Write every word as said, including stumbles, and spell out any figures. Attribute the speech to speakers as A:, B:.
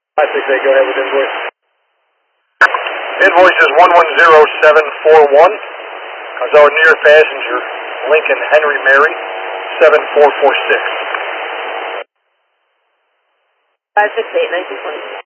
A: five six eight, go ahead with invoice.
B: Invoice is one one zero seven four one. As our near passenger, Lincoln Henry Mary, seven four four six.
C: five six eight, nineteen twenty.